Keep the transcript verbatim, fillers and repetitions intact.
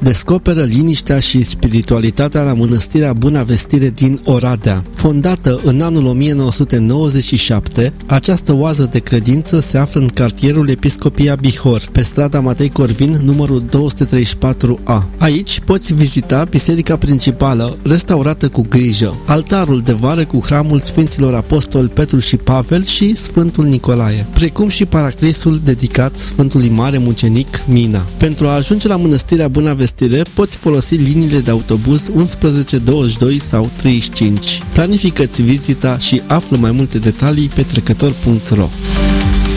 descoperă liniștea și spiritualitatea la Mănăstirea Buna Vestire din Oradea. Fondată în anul o mie nouă sute nouăzeci și șapte, această oază de credință se află în cartierul Episcopia Bihor, pe strada Matei Corvin, numărul două sute treizeci și patru A. Aici poți vizita biserica principală, restaurată cu grijă, altarul de vară cu hramul Sfinților Apostoli Petru și Pavel și Sfântul Nicolae, precum și paraclisul dedicat Sfântului Mare Mucenic Mina. Pentru a ajunge la Mănăstirea Buna Vestire, poți folosi liniile de autobuz unsprezece, douăzeci și doi sau treizeci și cinci. Planifică-ți vizita și află mai multe detalii pe trecător punct ro.